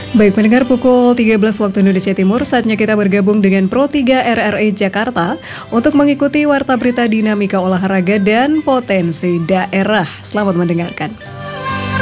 Baik, mendengar pukul 13 waktu Indonesia Timur, saatnya kita bergabung dengan Pro 3 RRI Jakarta untuk mengikuti warta berita dinamika olahraga dan potensi daerah. Selamat mendengarkan.